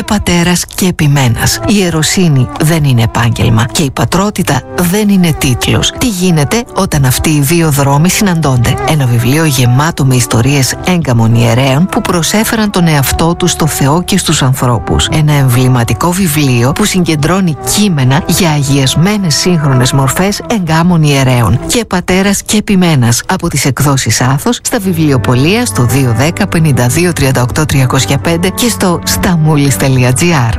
πατέρας και επιμένας. Η ιεροσύνη δεν είναι επάγγελμα και η πατρότητα δεν είναι τίτλος. Τι γίνεται όταν αυτοί οι δύο δρόμοι συναντώνται? Ένα βιβλίο γεμάτο με ιστορίες έγκαμων ιερέων που προσέφεραν τον εαυτό τους στο Θεό και στους ανθρώπους. Ένα εμβληματικό βιβλίο που συγκεντρώνει κείμενα για αγιασμένες σύγχρονες μορφές εγκάμων ιερέων και πατέρας και επιμένας από τις εκδόσεις Άθος στα βιβλιοπωλεία στο 210 52 38 305 και στο stamoulis.gr.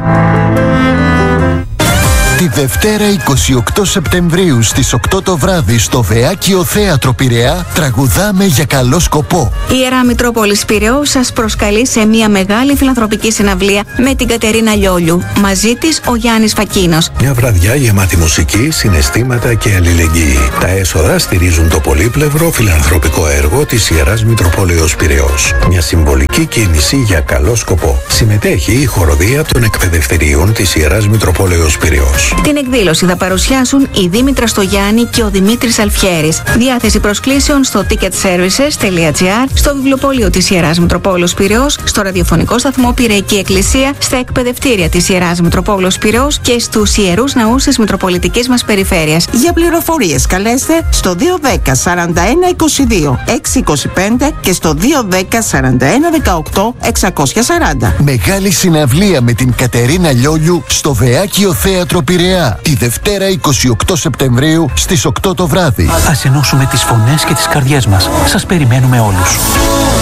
Τη Δευτέρα 28 Σεπτεμβρίου στις 8 το βράδυ στο Βεάκιο Θέατρο Πειραιά τραγουδάμε για καλό σκοπό. Η Ιερά Μητρόπολης Πειραιώς σας προσκαλεί σε μια μεγάλη φιλανθρωπική συναυλία με την Κατερίνα Λιόλιου. Μαζί της ο Γιάννης Φακίνος. Μια βραδιά γεμάτη μουσική, συναισθήματα και αλληλεγγύη. Τα έσοδα στηρίζουν το πολύπλευρο φιλανθρωπικό έργο της Ιεράς Μητροπόλεως Πειραιώς. Μια συμβολική κίνηση για καλό σκοπό. Συμμετέχει η χοροδία των εκπαιδευτηρίων της Ιεράς Μητροπόλεως Πειραιώς. Την εκδήλωση θα παρουσιάσουν η Δήμητρα Στογιάννη και ο Δημήτρης Αλφιέρης. Διάθεση προσκλήσεων στο ticketservices.gr, στο βιβλιοπωλείο της Ιεράς Μητροπόλεως Πειραιώς, στο ραδιοφωνικό σταθμό Πειραϊκή Εκκλησία, στα εκπαιδευτήρια της Ιεράς Μητροπόλεως Πειραιώς και στους ιερούς ναούς της Μητροπολιτικής μας περιφέρειας. Για πληροφορίες καλέστε στο 210 41 22 625 και στο 210 41 18 640. Μεγάλη συναυλία με την Κατερίνα Λιόλιου στο Βεάκιο Θέατρο Πειραιά τη Δευτέρα 28 Σεπτεμβρίου στις 8 το βράδυ. Ας ενώσουμε τις φωνές και τις καρδιές μας. Σας περιμένουμε όλους.